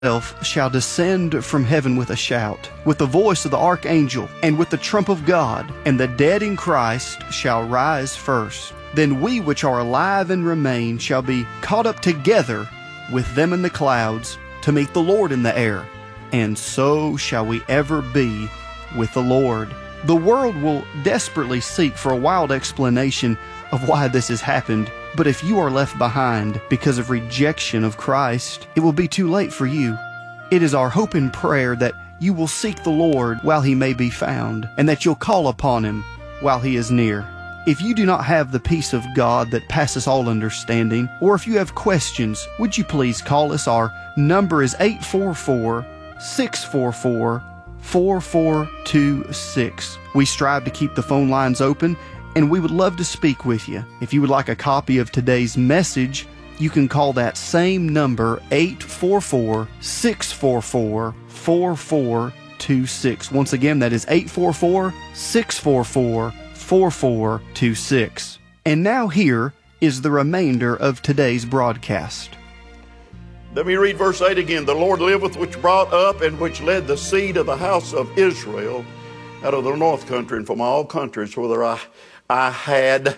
shall descend from heaven with a shout, with the voice of the archangel, and with the trump of God, and the dead in Christ shall rise first. Then we which are alive and remain shall be caught up together with them in the clouds to meet the Lord in the air, and so shall we ever be with the Lord. The world will desperately seek for a wild explanation of why this has happened, but if you are left behind because of rejection of Christ, it will be too late for you. It is our hope and prayer that you will seek the Lord while He may be found, and that you'll call upon Him while He is near. If you do not have the peace of God that passes all understanding, or if you have questions, would you please call us? Our number is 844-644-4426. We strive to keep the phone lines open, and we would love to speak with you. If you would like a copy of today's message, you can call that same number, 844-644-4426. Once again, that is 844-644-4426. And now here is the remainder of today's broadcast. Let me read verse 8 again. The Lord liveth, which brought up and which led the seed of the house of Israel out of the north country and from all countries, whither I had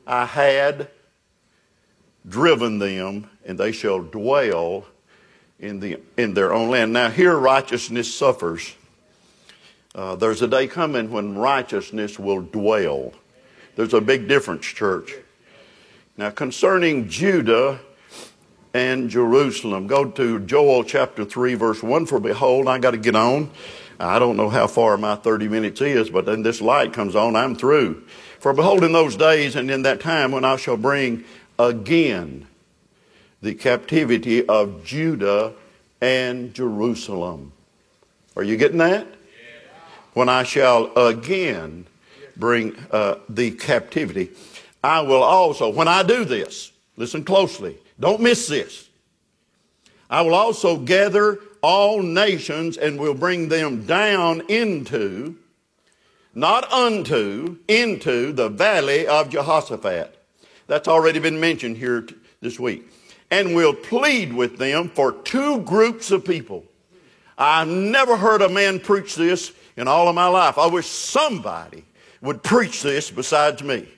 driven them, and they shall dwell in their own land. Now here righteousness suffers. There's a day coming when righteousness will dwell. There's a big difference, church. Now concerning Judah and Jerusalem, go to Joel chapter 3 verse 1. For behold, I got to get on. I don't know how far my 30 minutes is, but then this light comes on, I'm through. For behold, in those days and in that time when I shall bring again the captivity of Judah and Jerusalem. Are you getting that? When I shall again bring the captivity, I will also, when I do this, listen closely, don't miss this. I will also gather all nations and will bring them down into, not unto, into the valley of Jehoshaphat. That's already been mentioned here this week. And will plead with them for two groups of people. I've never heard a man preach this in all of my life. I wish somebody would preach this besides me.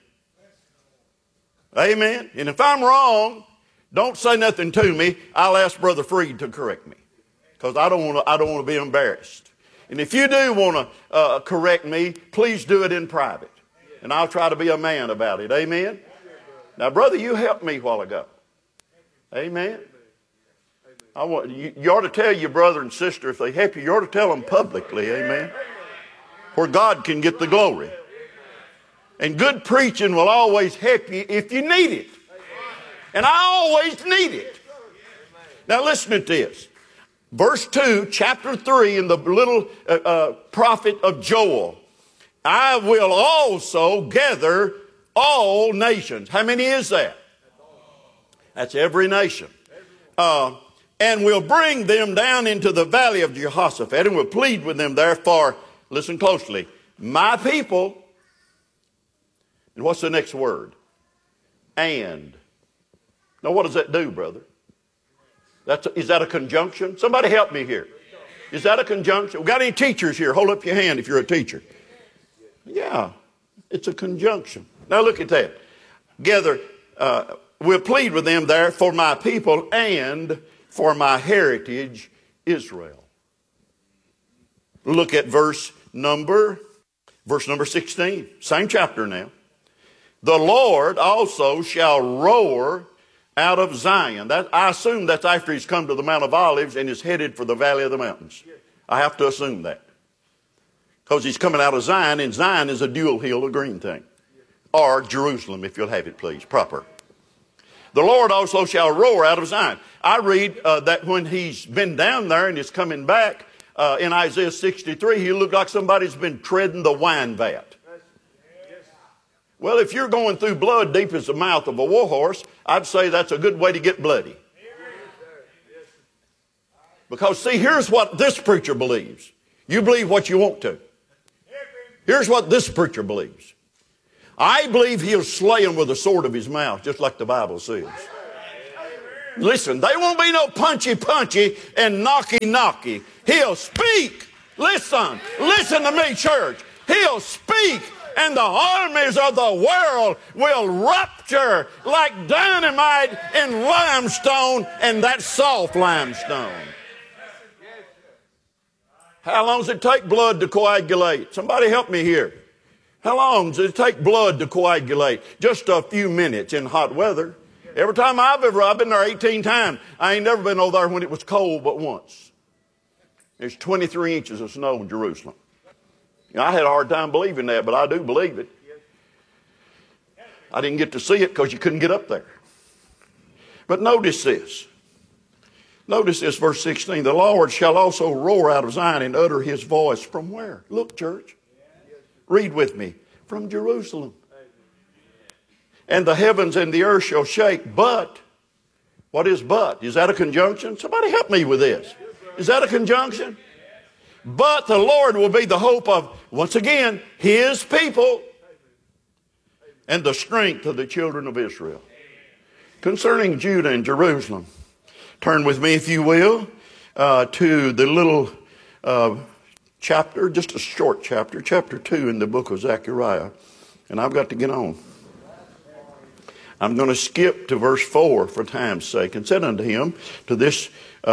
Amen. And if I'm wrong, don't say nothing to me. I'll ask Brother Freed to correct me, because I don't want to be embarrassed. And if you do want to correct me, please do it in private, and I'll try to be a man about it. Amen. Now, brother, you helped me a while ago. Amen. You ought to tell your brother and sister, if they help you, you ought to tell them publicly. Amen. Where God can get the glory. And good preaching will always help you if you need it. And I always need it. Now listen to this. Verse 2, chapter 3 in the little prophet of Joel. I will also gather all nations. How many is that? That's every nation. And will bring them down into the valley of Jehoshaphat, and will plead with them there for, listen closely, my people. And what's the next word? And. Now what does that do, brother? Is that a conjunction? Somebody help me here. Is that a conjunction? We got any teachers here? Hold up your hand if you're a teacher. Yeah, it's a conjunction. Now look at that. Gather, we'll plead with them there for my people and for my heritage, Israel. Look at verse number 16. Same chapter now. The Lord also shall roar out of Zion. I assume that's after he's come to the Mount of Olives and is headed for the valley of the mountains. I have to assume that. Because he's coming out of Zion, and Zion is a dual hill, a green thing. Or Jerusalem, if you'll have it, please, proper. The Lord also shall roar out of Zion. I read that when he's been down there and is coming back in Isaiah 63, he looked like somebody's been treading the wine vat. Well, if you're going through blood deep as the mouth of a war horse, I'd say that's a good way to get bloody. Because, see, here's what this preacher believes. You believe what you want to. Here's what this preacher believes. I believe he'll slay him with the sword of his mouth, just like the Bible says. Listen, they won't be no punchy and knocky. He'll speak. Listen to me, church. He'll speak, and the armies of the world will rupture like dynamite in limestone, and that's soft limestone. How long does it take blood to coagulate? Somebody help me here. How long does it take blood to coagulate? Just a few minutes in hot weather. Every time I've been there 18 times. I ain't never been over there when it was cold but once. There's 23 inches of snow in Jerusalem. You know, I had a hard time believing that, but I do believe it. I didn't get to see it because you couldn't get up there. But notice this. Notice this, verse 16. The Lord shall also roar out of Zion and utter his voice from where? Look, church. Read with me. From Jerusalem. And the heavens and the earth shall shake, but, what is but? Is that a conjunction? Somebody help me with this. Is that a conjunction? But the Lord will be the hope of, once again, his people and the strength of the children of Israel. Concerning Judah and Jerusalem, turn with me, if you will, to the little chapter, just a short chapter, chapter 2 in the book of Zechariah. And I've got to get on. I'm going to skip to verse 4 for time's sake. And said unto him, to this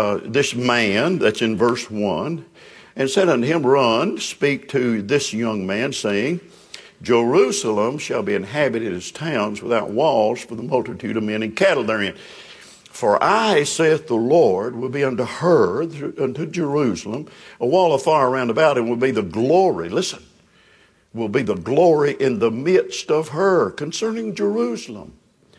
man that's in verse 1, and said unto him, run, speak to this young man, saying, Jerusalem shall be inhabited as towns without walls for the multitude of men and cattle therein. For I, saith the Lord, will be unto her, unto Jerusalem, a wall of fire round about, and will be the glory, listen, will be the glory in the midst of her. Concerning Jerusalem,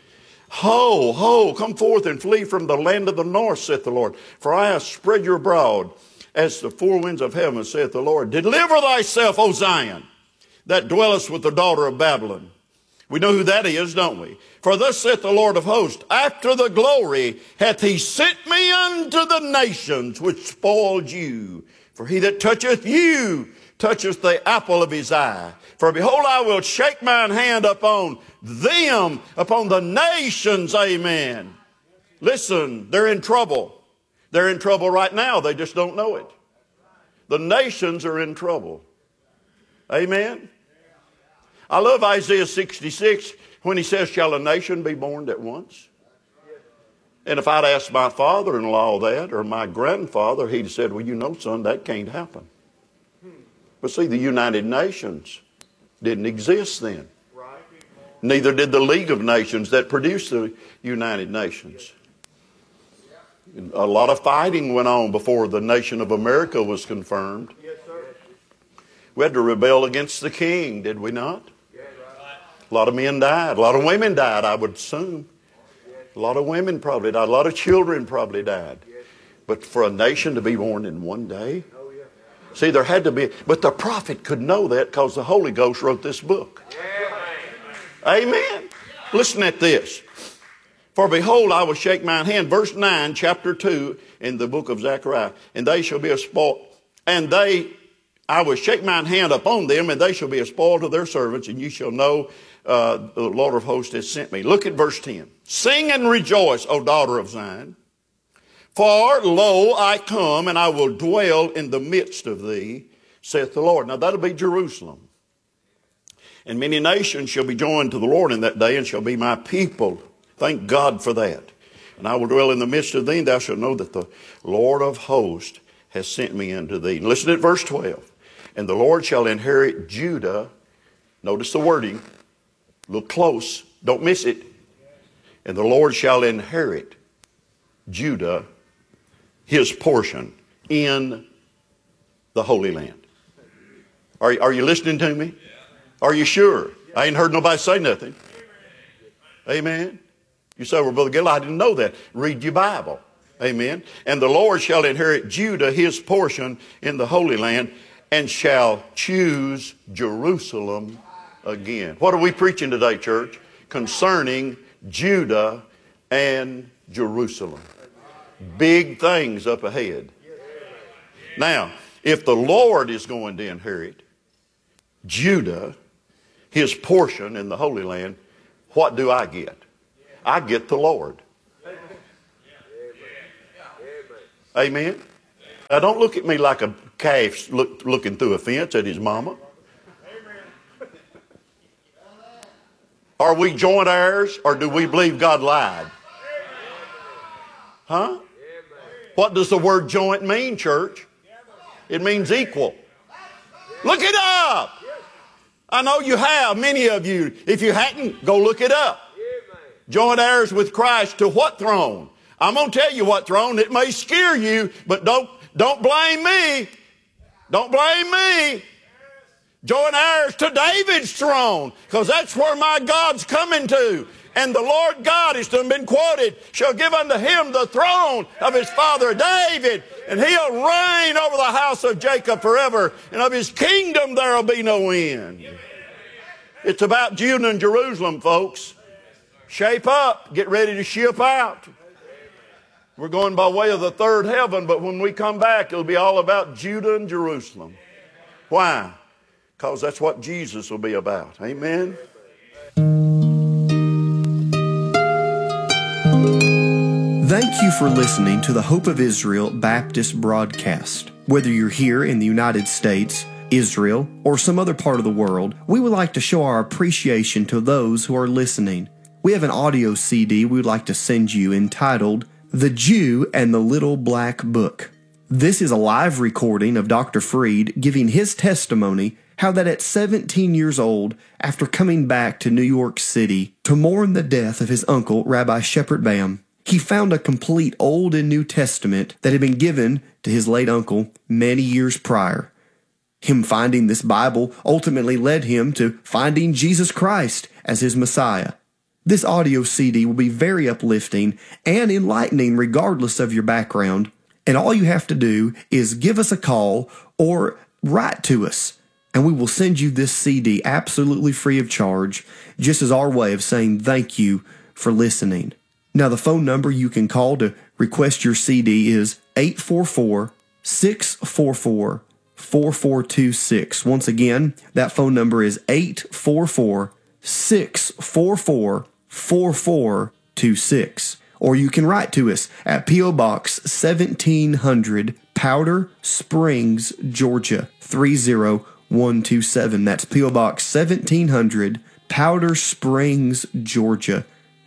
ho, ho, come forth and flee from the land of the north, saith the Lord. For I have spread you abroad as the four winds of heaven, saith the Lord. Deliver thyself, O Zion, that dwellest with the daughter of Babylon. We know who that is, don't we? For thus saith the Lord of hosts, after the glory hath he sent me unto the nations which spoiled you. For he that toucheth you toucheth the apple of his eye. For behold, I will shake mine hand upon them, upon the nations, amen. Listen, they're in trouble. They're in trouble right now. They just don't know it. The nations are in trouble. Amen. I love Isaiah 66 when he says, shall a nation be born at once? And if I'd asked my father-in-law that, or my grandfather, he'd have said, well, you know, son, that can't happen. But see, the United Nations didn't exist then. Neither did the League of Nations that produced the United Nations. A lot of fighting went on before the nation of America was confirmed. We had to rebel against the king, did we not? A lot of men died. A lot of women died, I would assume. A lot of women probably died. A lot of children probably died. But for a nation to be born in one day? See, there had to be. But the prophet could know that because the Holy Ghost wrote this book. Amen. Listen at this. For behold, I will shake mine hand. Verse 9, chapter 2 in the book of Zechariah. And they shall be a spoil. I will shake mine hand upon them, and they shall be a spoil to their servants, and you shall know the Lord of hosts has sent me. Look at verse 10. Sing and rejoice, O daughter of Zion. For lo, I come, and I will dwell in the midst of thee, saith the Lord. Now that'll be Jerusalem. And many nations shall be joined to the Lord in that day, and shall be my people. Thank God for that. And I will dwell in the midst of thee, and thou shalt know that the Lord of hosts has sent me unto thee. And listen at verse 12. And the Lord shall inherit Judah. Notice the wording. Look close. Don't miss it. And the Lord shall inherit Judah, his portion, in the Holy Land. Are you listening to me? Are you sure? I ain't heard nobody say nothing. Amen. You say, well, Brother Gill, I didn't know that. Read your Bible. Amen. And the Lord shall inherit Judah, his portion, in the Holy Land, and shall choose Jerusalem again. What are we preaching today, church? Concerning Judah and Jerusalem. Big things up ahead. Now, if the Lord is going to inherit Judah, his portion in the Holy Land, what do I get? I get the Lord. Amen. Now don't look at me like a calf looking through a fence at his mama. Are we joint heirs, or do we believe God lied? Huh? What does the word joint mean, church? It means equal. Look it up. I know you have, many of you. If you hadn't, go look it up. Joint heirs with Christ to what throne? I'm going to tell you what throne. It may scare you, but don't blame me. Don't blame me. Joint heirs to David's throne, because that's where my God's coming to. And the Lord God, it's been quoted, shall give unto him the throne of his father David, and he'll reign over the house of Jacob forever, and of his kingdom there will be no end. It's about Judah and Jerusalem, folks. Shape up. Get ready to ship out. We're going by way of the third heaven, but when we come back, it'll be all about Judah and Jerusalem. Why? Because that's what Jesus will be about. Amen. Thank you for listening to the Hope of Israel Baptist broadcast. Whether you're here in the United States, Israel, or some other part of the world, we would like to show our appreciation to those who are listening. We have an audio CD we would like to send you entitled The Jew and the Little Black Book. This is a live recording of Dr. Freed giving his testimony how that at 17 years old, after coming back to New York City to mourn the death of his uncle, Rabbi Shepard Bam, he found a complete Old and New Testament that had been given to his late uncle many years prior. Him finding this Bible ultimately led him to finding Jesus Christ as his Messiah. This audio CD will be very uplifting and enlightening regardless of your background, and all you have to do is give us a call or write to us, and we will send you this CD absolutely free of charge, just as our way of saying thank you for listening. Now, the phone number you can call to request your CD is 844-644-4426. Once again, that phone number is 844-644-4426. Or you can write to us at P.O. Box 1700, Powder Springs, Georgia, 30127. That's P.O. Box 1700, Powder Springs, Georgia,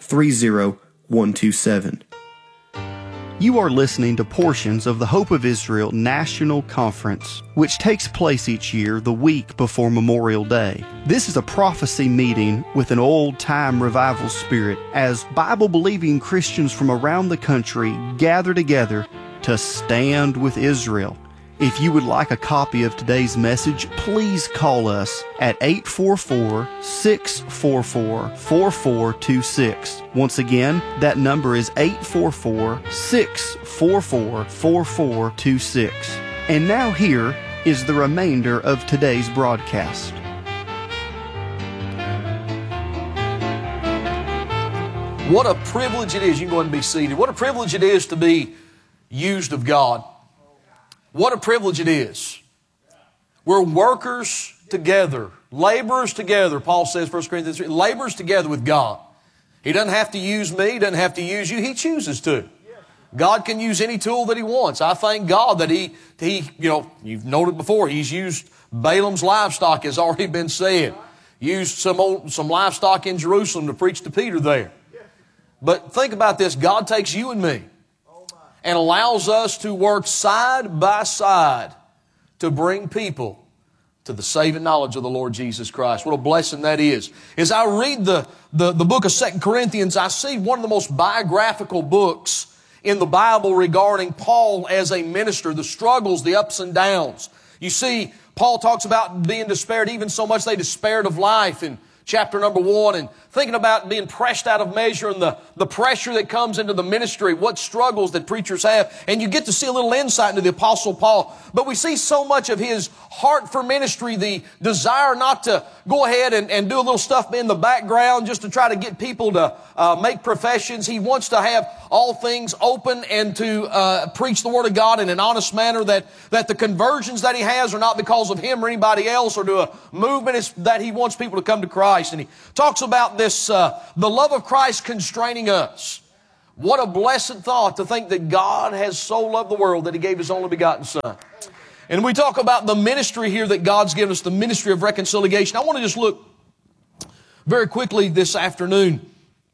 30127. You are listening to portions of the Hope of Israel National Conference, which takes place each year the week before Memorial Day. This is a prophecy meeting with an old-time revival spirit as Bible-believing Christians from around the country gather together to stand with Israel. If you would like a copy of today's message, please call us at 844-644-4426. Once again, that number is 844-644-4426. And now here is the remainder of today's broadcast. What a privilege it is. You can go ahead and be seated. What a privilege it is to be used of God. What a privilege it is. We're workers together, laborers together. Paul says, 1 Corinthians 3, laborers together with God. He doesn't have to use me, doesn't have to use you. He chooses to. God can use any tool that He wants. I thank God that He you've noted before, He's used Balaam's livestock, has already been said. Used some livestock in Jerusalem to preach to Peter there. But think about this. God takes you and me and allows us to work side by side to bring people to the saving knowledge of the Lord Jesus Christ. What a blessing that is. As I read the book of 2 Corinthians, I see one of the most biographical books in the Bible regarding Paul as a minister, the struggles, the ups and downs. You see, Paul talks about being despaired, even so much they despaired of life in chapter number 1, and thinking about being pressed out of measure and the pressure that comes into the ministry, what struggles that preachers have. And you get to see a little insight into the Apostle Paul. But we see so much of his heart for ministry, the desire not to go ahead and do a little stuff in the background just to try to get people to make professions. He wants to have all things open and to preach the Word of God in an honest manner, that the conversions that he has are not because of him or anybody else or to a movement. It's that he wants people to come to Christ. And he talks about this, the love of Christ constraining us. What a blessed thought to think that God has so loved the world that He gave His only begotten Son. And we talk about the ministry here that God's given us, the ministry of reconciliation. I want to just look very quickly this afternoon.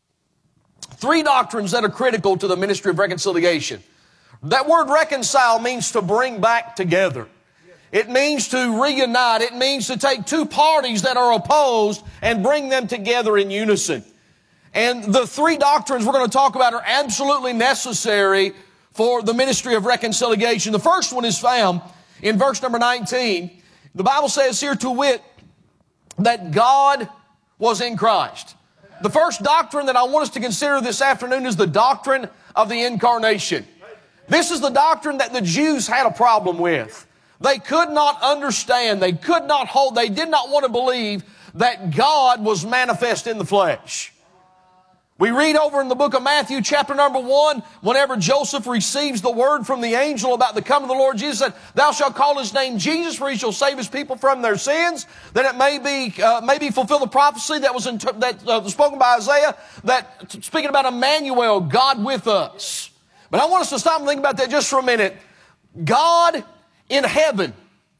3 doctrines that are critical to the ministry of reconciliation. That word reconcile means to bring back together. It means to reunite. It means to take 2 parties that are opposed and bring them together in unison. And the 3 doctrines we're going to talk about are absolutely necessary for the ministry of reconciliation. The first one is found in verse number 19. The Bible says here, to wit, that God was in Christ. The first doctrine that I want us to consider this afternoon is the doctrine of the incarnation. This is the doctrine that the Jews had a problem with. They could not understand, they could not hold, they did not want to believe that God was manifest in the flesh. We read over in the book of Matthew chapter number 1, whenever Joseph receives the word from the angel about the coming of the Lord Jesus, said, thou shalt call his name Jesus, for he shall save his people from their sins, that it may be fulfill the prophecy that was spoken by Isaiah, that speaking about Emmanuel, God with us. But I want us to stop and think about that just for a minute. God in heaven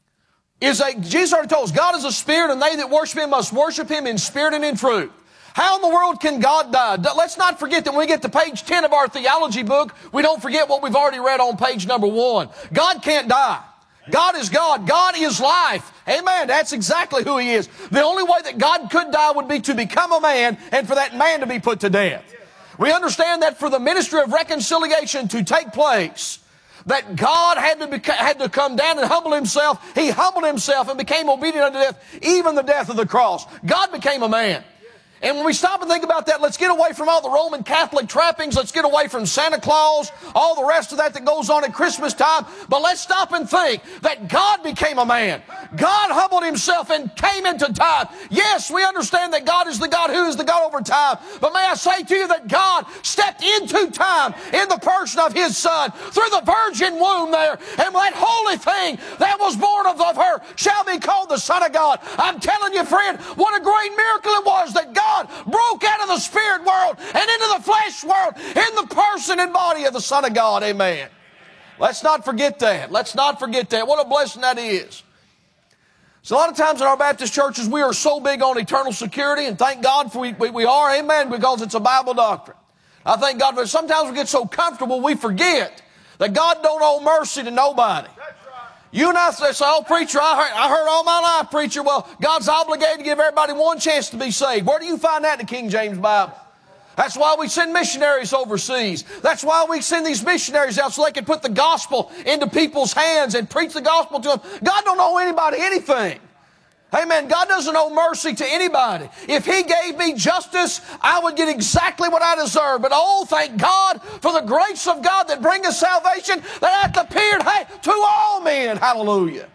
Jesus already told us, God is a spirit, and they that worship Him must worship Him in spirit and in truth. How in the world can God die? Let's not forget that when we get to page 10 of our theology book, we don't forget what we've already read on page number 1. God can't die. God is God. God is life. Amen. That's exactly who He is. The only way that God could die would be to become a man and for that man to be put to death. We understand that for the ministry of reconciliation to take place, that God had to come down and humble Himself. He humbled Himself and became obedient unto death, even the death of the cross. God became a man. And when we stop and think about that, let's get away from all the Roman Catholic trappings. Let's get away from Santa Claus, all the rest of that goes on at Christmas time. But let's stop and think that God became a man. God humbled Himself and came into time. Yes, we understand that God is the God who is the God over time. But may I say to you that God stepped into time in the person of His Son through the virgin womb there. And that holy thing that was born of her shall be called the Son of God. I'm telling you, friend, what a great miracle it was that God broke out of the spirit world and into the flesh world in the person and body of the Son of God. Amen. Let's not forget that. Let's not forget that. What a blessing that is. So a lot of times in our Baptist churches, we are so big on eternal security, and thank God for we are, amen, because it's a Bible doctrine. I thank God, but sometimes we get so comfortable we forget that God don't owe mercy to nobody. You and I say, oh, preacher, I heard all my life, preacher. Well, God's obligated to give everybody one chance to be saved. Where do you find that in the King James Bible? That's why we send missionaries overseas. That's why we send these missionaries out so they can put the gospel into people's hands and preach the gospel to them. God don't owe anybody anything. Amen. God doesn't owe mercy to anybody. If He gave me justice, I would get exactly what I deserve. But oh, thank God for the grace of God that bringeth salvation that hath appeared to all men. Hallelujah.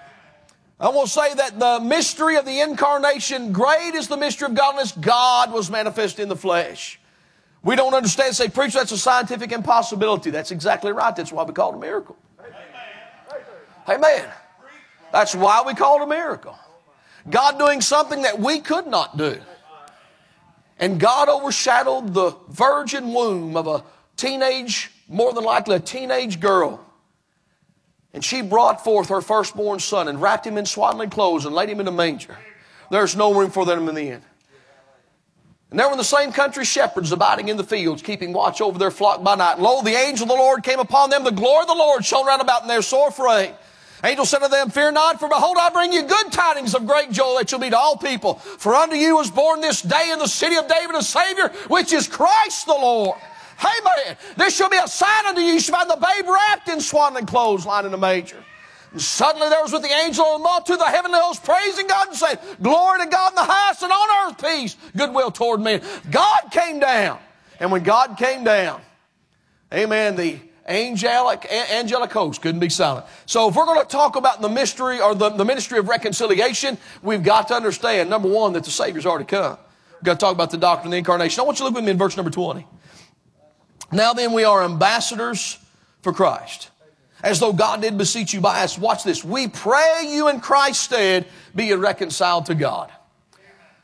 I will say that the mystery of the incarnation, great is the mystery of godliness. God was manifest in the flesh. We don't understand, say, preacher, that's a scientific impossibility. That's exactly right. That's why we call it a miracle. Amen. That's why we call it a miracle. God doing something that we could not do. And God overshadowed the virgin womb of a teenage, more than likely a teenage girl. And she brought forth her firstborn son and wrapped him in swaddling clothes and laid him in a manger. There's no room for them in the inn. And there were in the same country shepherds abiding in the fields, keeping watch over their flock by night. And lo, the angel of the Lord came upon them. The glory of the Lord shone round about, and they were sore afraid. Angel said to them, fear not, for behold, I bring you good tidings of great joy that shall be to all people. For unto you was born this day in the city of David a Savior, which is Christ the Lord. Amen. This shall be a sign unto you. You shall find the babe wrapped in swaddling clothes, lying in a manger. And suddenly there was with the angel of the multitude of the heavenly hosts praising God and saying, glory to God in the highest, and on earth peace, goodwill toward men. God came down. And when God came down, amen, the angelic host couldn't be silent. So if we're going to talk about the mystery or the ministry of reconciliation, we've got to understand, number one, that the Savior's already come. We've got to talk about the doctrine of the incarnation. I want you to look with me in verse number 20. Now then, we are ambassadors for Christ, as though God did beseech you by us. Watch this. We pray you in Christ's stead be ye reconciled to God.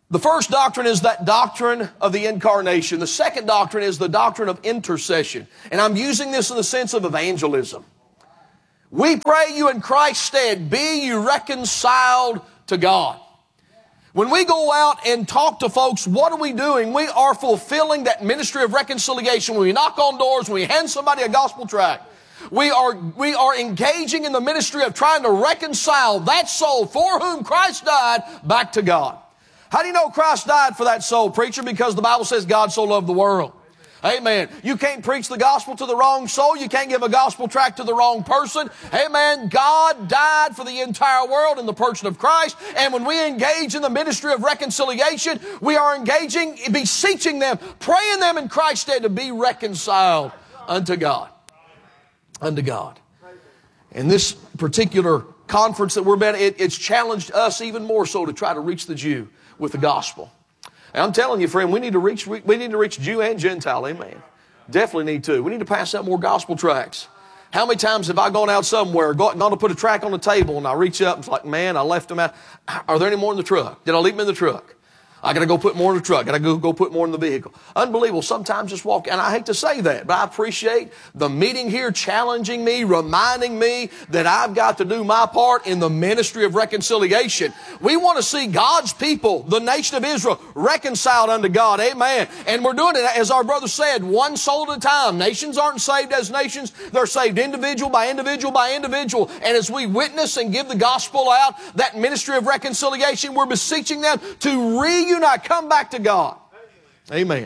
The first doctrine is that doctrine of the incarnation. The second doctrine is the doctrine of intercession. And I'm using this in the sense of evangelism. We pray you in Christ's stead, be you reconciled to God. When we go out and talk to folks, what are we doing? We are fulfilling that ministry of reconciliation. When we knock on doors, when we hand somebody a gospel tract, we are engaging in the ministry of trying to reconcile that soul for whom Christ died back to God. How do you know Christ died for that soul, preacher? Because the Bible says God so loved the world. Amen. You can't preach the gospel to the wrong soul. You can't give a gospel tract to the wrong person. Amen. God died for the entire world in the person of Christ. And when we engage in the ministry of reconciliation, we are engaging, beseeching them, praying them in Christ's stead to be reconciled unto God. Unto God. And this particular conference that we're at, it's challenged us even more so to try to reach the Jew with the gospel. And I'm telling you, friend, we need to reach Jew and Gentile, amen. Definitely need to. We need to pass out more gospel tracts. How many times have I gone out somewhere, gone to put a tract on the table, and I reach up and it's like, man, I left them out. Are there any more in the truck? Did I leave them in the truck? I got to go put more in the truck. Got to go put more in the vehicle. Unbelievable. Sometimes just walk, and I hate to say that, but I appreciate the meeting here challenging me, reminding me that I've got to do my part in the ministry of reconciliation. We want to see God's people, the nation of Israel, reconciled unto God. Amen. And we're doing it, as our brother said, one soul at a time. Nations aren't saved as nations. They're saved individual by individual by individual. And as we witness and give the gospel out, that ministry of reconciliation, we're beseeching them to reunite, come back to God. Amen.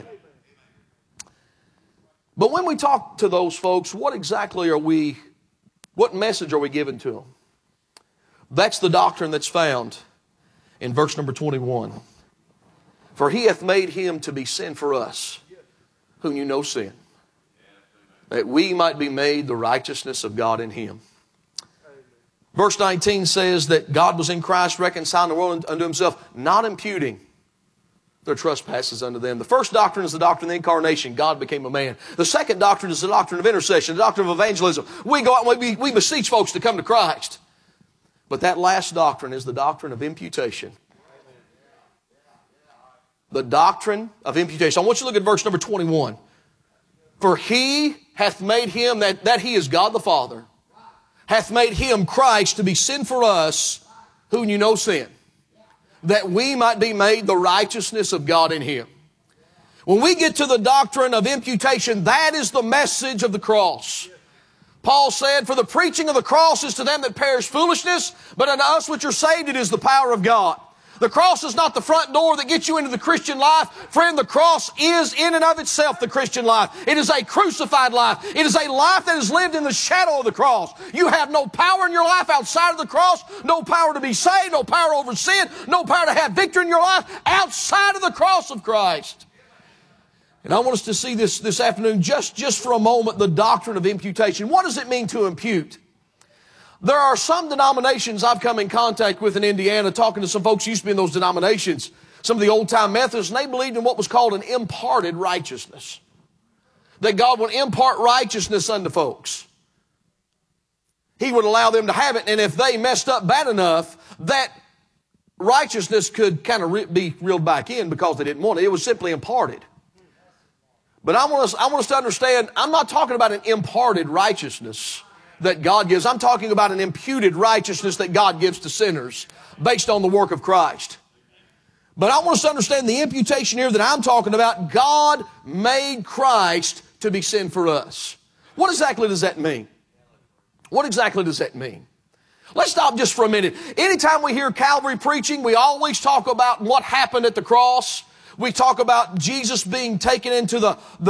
But when we talk to those folks, what message are we giving to them? That's the doctrine that's found in verse number 21. For he hath made him to be sin for us, who knew no sin, that we might be made the righteousness of God in him. Verse 19 says that God was in Christ reconciling the world unto himself, not imputing their trespasses unto them. The first doctrine is the doctrine of the incarnation. God became a man. The second doctrine is the doctrine of intercession, the doctrine of evangelism. We go out and we beseech folks to come to Christ. But that last doctrine is the doctrine of imputation. The doctrine of imputation. I want you to look at verse number 21. For he hath made him, that he is God the Father, hath made him, Christ, to be sin for us, who knew no sin, that we might be made the righteousness of God in him. When we get to the doctrine of imputation, that is the message of the cross. Paul said, for the preaching of the cross is to them that perish foolishness, but unto us which are saved it is the power of God. The cross is not the front door that gets you into the Christian life. Friend, the cross is in and of itself the Christian life. It is a crucified life. It is a life that is lived in the shadow of the cross. You have no power in your life outside of the cross, no power to be saved, no power over sin, no power to have victory in your life outside of the cross of Christ. And I want us to see this afternoon, just for a moment, the doctrine of imputation. What does it mean to impute? There are some denominations I've come in contact with in Indiana, talking to some folks who used to be in those denominations, some of the old-time Methodists, and they believed in what was called an imparted righteousness. That God would impart righteousness unto folks. He would allow them to have it, and if they messed up bad enough, that righteousness could kind of be reeled back in because they didn't want it. It was simply imparted. But I want us to understand, I'm not talking about an imparted righteousness that God gives. I'm talking about an imputed righteousness that God gives to sinners based on the work of Christ. But I want us to understand the imputation here that I'm talking about. God made Christ to be sin for us. What exactly does that mean? What exactly does that mean? Let's stop just for a minute. Anytime we hear Calvary preaching, we always talk about what happened at the cross. We talk about Jesus being taken into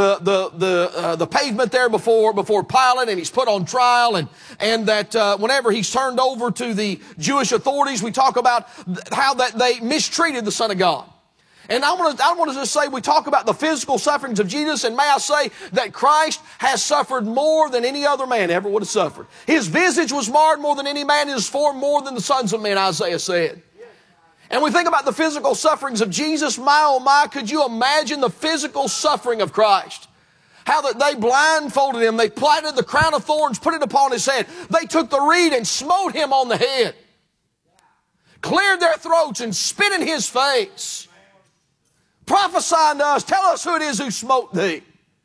the pavement there before Pilate, and he's put on trial, and that whenever he's turned over to the Jewish authorities, we talk about how that they mistreated the Son of God. And I want to just say, we talk about the physical sufferings of Jesus, and may I say that Christ has suffered more than any other man ever would have suffered. His visage was marred more than any man, his form more than the sons of men, Isaiah said. And we think about the physical sufferings of Jesus. My, oh my, could you imagine the physical suffering of Christ? How that they blindfolded him, they plaited the crown of thorns, put it upon his head. They took the reed and smote him on the head. Cleared their throats and spit in his face. Prophesy unto us. Tell us who it is who smote thee.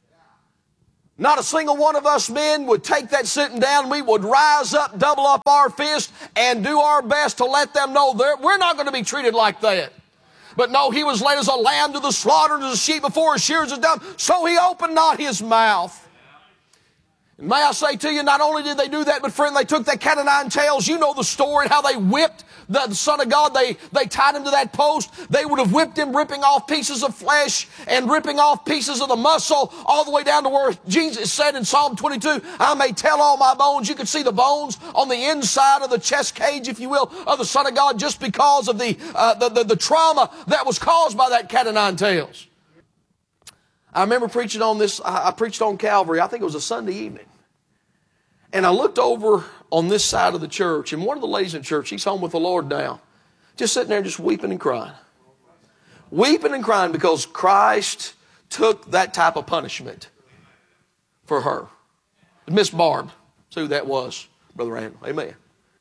Not a single one of us men would take that sitting down. We would rise up, double up our fist, and do our best to let them know we're not going to be treated like that. But no, he was led as a lamb to the slaughter, as a sheep before his shears is dumb. So he opened not his mouth. And may I say to you, not only did they do that, but friend, they took that cat of nine tails. You know the story, how they whipped the Son of God. They tied him to that post. They would have whipped him, ripping off pieces of flesh and ripping off pieces of the muscle, all the way down to where Jesus said in Psalm 22, I may tell all my bones. You could see the bones on the inside of the chest cage, if you will, of the Son of God, just because of the trauma that was caused by that cat of nine tails. I remember preaching on this. I preached on Calvary. I think it was a Sunday evening. And I looked over on this side of the church, and one of the ladies in church, she's home with the Lord now, just sitting there just weeping and crying. Weeping and crying because Christ took that type of punishment for her. Miss Barb, that's who that was, Brother Randall. Amen.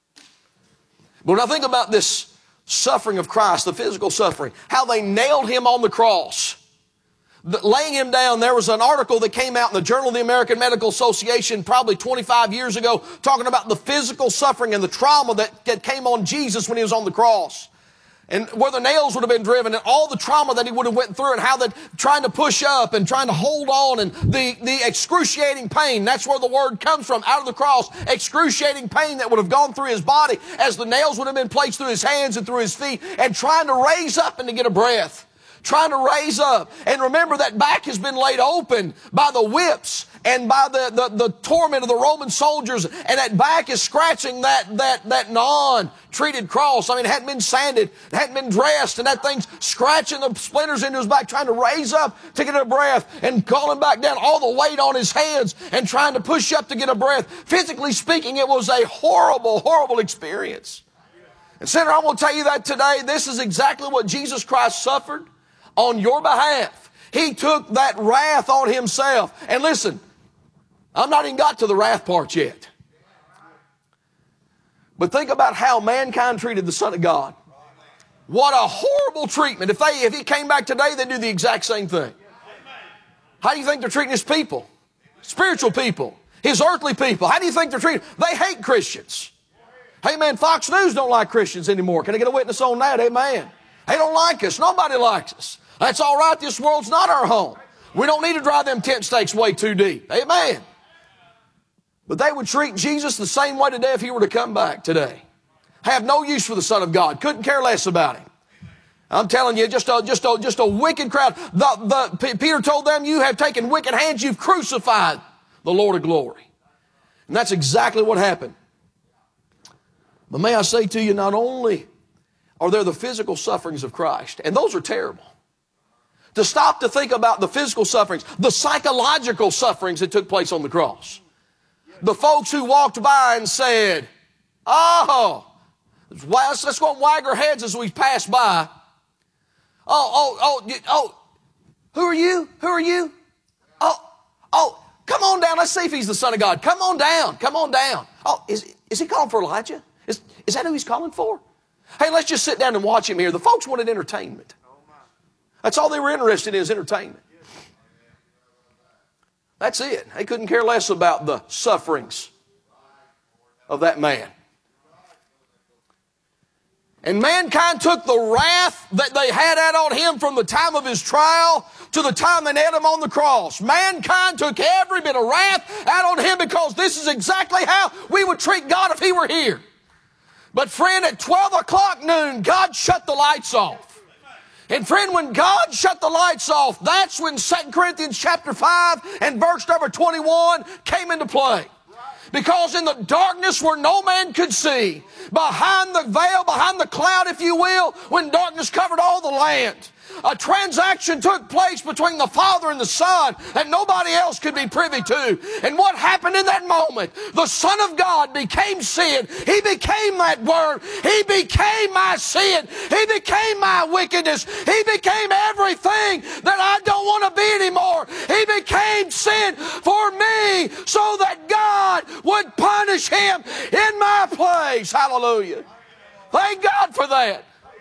But when I think about this suffering of Christ, the physical suffering, how they nailed him on the cross, laying him down, there was an article that came out in the Journal of the American Medical Association probably 25 years ago talking about the physical suffering and the trauma that came on Jesus when he was on the cross. And where the nails would have been driven and all the trauma that he would have went through and how that trying to push up and trying to hold on and the excruciating pain. That's where the word comes from, out of the cross. Excruciating pain that would have gone through his body as the nails would have been placed through his hands and through his feet and trying to raise up and to get a breath. Trying to raise up. And remember, that back has been laid open by the whips and by the torment of the Roman soldiers. And that back is scratching that non-treated cross. I mean, it hadn't been sanded, it hadn't been dressed, and that thing's scratching the splinters into his back, trying to raise up to get a breath and calling back down, all the weight on his hands and trying to push up to get a breath. Physically speaking, it was a horrible, horrible experience. And sinner, I want to tell you that today, this is exactly what Jesus Christ suffered on your behalf. He took that wrath on himself. And listen, I'm not even got to the wrath part yet. But think about how mankind treated the Son of God. What a horrible treatment. If he came back today, they'd do the exact same thing. How do you think they're treating his people? Spiritual people. His earthly people. How do you think they're treating? They hate Christians. Hey man, Fox News don't like Christians anymore. Can I get a witness on that? Amen. They don't like us. Nobody likes us. That's all right. This world's not our home. We don't need to drive them tent stakes way too deep. Amen. But they would treat Jesus the same way today if he were to come back today. Have no use for the Son of God. Couldn't care less about him. I'm telling you, just a wicked crowd. Peter told them, you have taken wicked hands. You've crucified the Lord of glory. And that's exactly what happened. But may I say to you, not only are there the physical sufferings of Christ, and those are terrible. To stop to think about the physical sufferings, the psychological sufferings that took place on the cross. The folks who walked by and said, oh, let's go and wag our heads as we pass by. Oh, who are you? Who are you? Oh, come on down. Let's see if he's the Son of God. Come on down. Come on down. Oh, is he calling for Elijah? Is that who he's calling for? Hey, let's just sit down and watch him here. The folks wanted entertainment. That's all they were interested in, is entertainment. That's it. They couldn't care less about the sufferings of that man. And mankind took the wrath that they had out on him from the time of his trial to the time they nailed him on the cross. Mankind took every bit of wrath out on him because this is exactly how we would treat God if he were here. But friend, at 12 o'clock noon, God shut the lights off. And friend, when God shut the lights off, that's when 2 Corinthians chapter 5 and verse number 21 came into play. Because in the darkness where no man could see, behind the veil, behind the cloud, if you will, when darkness covered all the land, a transaction took place between the Father and the Son that nobody else could be privy to. And what happened in that moment? The Son of God became sin. He became that Word. He became my sin. He became my wickedness. He became everything that I don't want to be anymore. He became sin for me so that God would punish him in my place. Hallelujah. Thank God for that.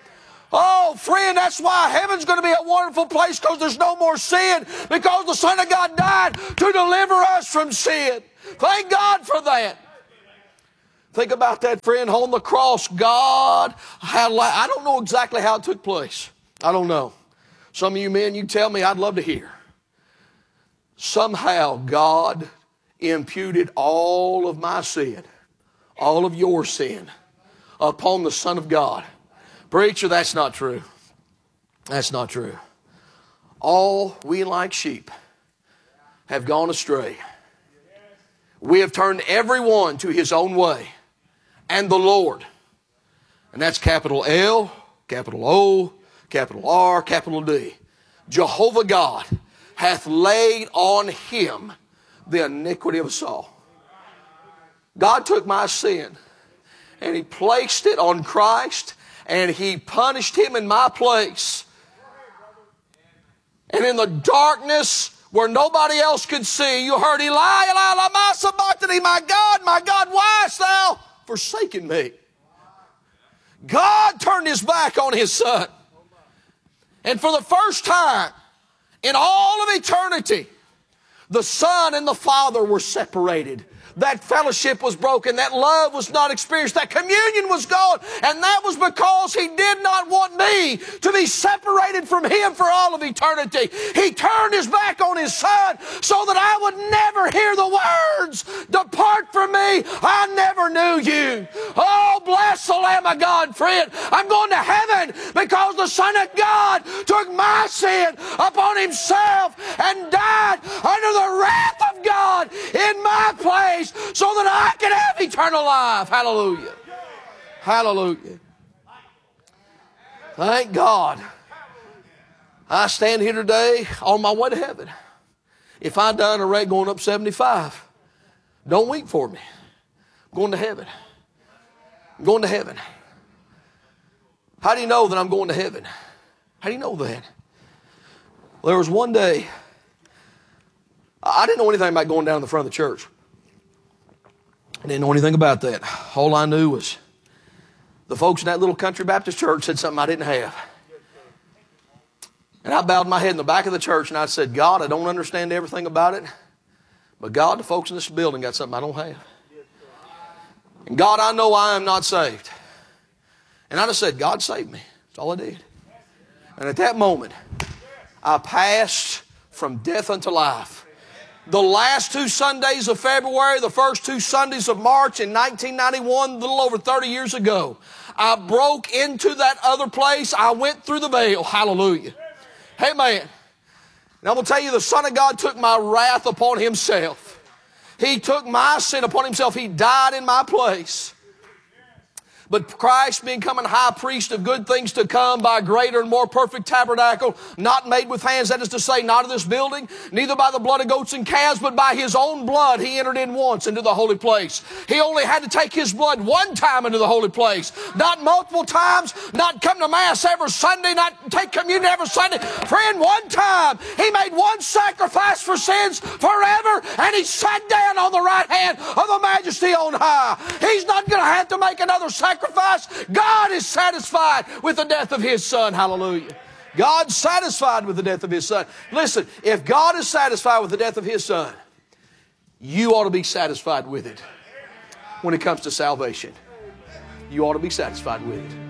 Oh, friend, that's why heaven's going to be a wonderful place, because there's no more sin, because the Son of God died to deliver us from sin. Thank God for that. Think about that, friend. On the cross, God had, I don't know exactly how it took place. I don't know. Some of you men, you tell me, I'd love to hear. Somehow God imputed all of my sin, all of your sin, upon the Son of God. Preacher, that's not true. That's not true. All we like sheep have gone astray. We have turned everyone to his own way. And the Lord, and that's capital L, capital O, capital R, capital D, Jehovah God hath laid on him the iniquity of us all. God took my sin and he placed it on Christ, and he punished him in my place. And in the darkness where nobody else could see, you heard, Eli, Eli, lama sabachthani, my God, why hast thou forsaken me? God turned his back on his Son. And for the first time in all of eternity, the Son and the Father were separated. That fellowship was broken. That love was not experienced. That communion was gone. And that was because he did not want me to be separated from him for all of eternity. He turned his back on his Son so that I would never hear the words, "Depart from me, I never knew you." Oh, bless the Lamb of God, friend. I'm going to heaven because the Son of God took my sin upon himself and died under the wrath of God in my place, so that I can have eternal life. Hallelujah. Hallelujah. Thank God. I stand here today on my way to heaven. If I die in a wreck going up 75, don't weep for me. I'm going to heaven. I'm going to heaven. How do you know that I'm going to heaven? How do you know that? Well, there was one day, I didn't know anything about going down in the front of the church. I didn't know anything about that. All I knew was the folks in that little country Baptist church said something I didn't have. And I bowed my head in the back of the church and I said, God, I don't understand everything about it, but God, the folks in this building got something I don't have. And God, I know I am not saved. And I just said, God, save me. That's all I did. And at that moment, I passed from death unto life. The last 2 Sundays of February, the first 2 Sundays of March in 1991, a little over 30 years ago, I broke into that other place. I went through the veil. Hallelujah. Amen. And I'm going to tell you, the Son of God took my wrath upon himself. He took my sin upon himself. He died in my place. But Christ, being becoming high priest of good things to come by a greater and more perfect tabernacle, not made with hands, that is to say, not of this building, neither by the blood of goats and calves, but by his own blood, he entered in once into the holy place. He only had to take his blood one time into the holy place, not multiple times, not come to Mass every Sunday, not take communion every Sunday. Friend, one time, he made one sacrifice for sins forever, and he sat down on the right hand of the Majesty on high. He's not going to have to make another sacrifice. God is satisfied with the death of his Son. Hallelujah. God's satisfied with the death of his Son. Listen, if God is satisfied with the death of his Son, you ought to be satisfied with it. When it comes to salvation, you ought to be satisfied with it.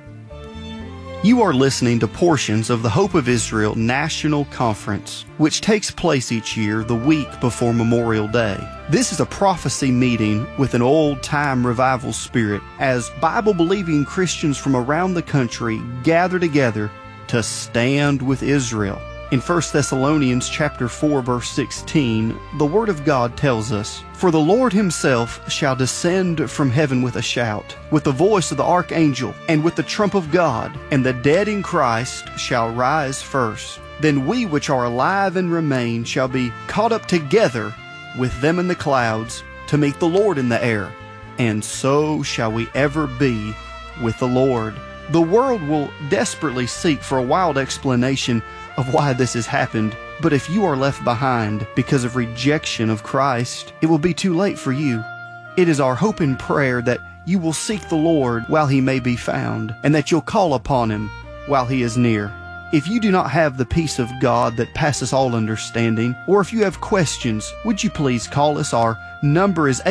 You are listening to portions of the Hope of Israel National Conference, which takes place each year the week before Memorial Day. This is a prophecy meeting with an old-time revival spirit as Bible-believing Christians from around the country gather together to stand with Israel. In 1 Thessalonians chapter 4, verse 16, the Word of God tells us, "For the Lord himself shall descend from heaven with a shout, with the voice of the archangel, and with the trump of God, and the dead in Christ shall rise first. Then we which are alive and remain shall be caught up together with them in the clouds to meet the Lord in the air, and so shall we ever be with the Lord." The world will desperately seek for a wild explanation of why this has happened, but if you are left behind because of rejection of Christ, it will be too late for you. It is our hope and prayer that you will seek the Lord while he may be found, and that you'll call upon him while he is near. If you do not have the peace of God that passes all understanding, or if you have questions, would you please call us? Our number is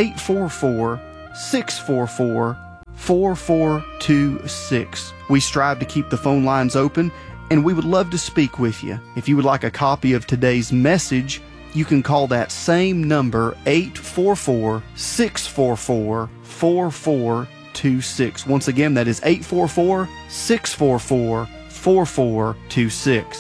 844-644-4426. We strive to keep the phone lines open, and we would love to speak with you. If you would like a copy of today's message, you can call that same number, 844-644-4426. Once again, that is 844-644-4426.